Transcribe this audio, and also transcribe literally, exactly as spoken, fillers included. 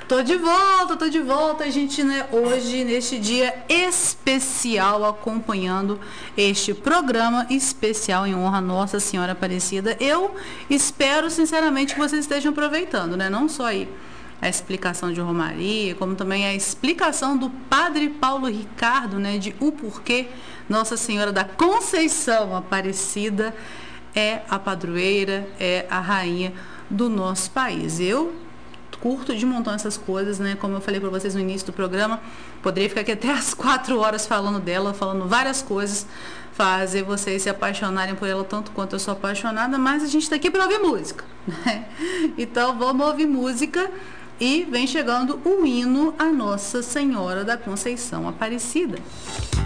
Tô de volta, tô de volta, a gente, né, hoje, neste dia especial, acompanhando este programa especial em honra a Nossa Senhora Aparecida. Eu espero, sinceramente, que vocês estejam aproveitando, né, não só aí a explicação de Romaria, como também a explicação do Padre Paulo Ricardo, né, de o porquê Nossa Senhora da Conceição Aparecida é a padroeira, é a rainha do nosso país. Eu curto de montão essas coisas, né? Como eu falei para vocês no início do programa, poderia ficar aqui até as quatro horas falando dela, falando várias coisas, fazer vocês se apaixonarem por ela tanto quanto eu sou apaixonada, mas a gente está aqui para ouvir música, né? Então vamos ouvir música e vem chegando o hino a Nossa Senhora da Conceição Aparecida.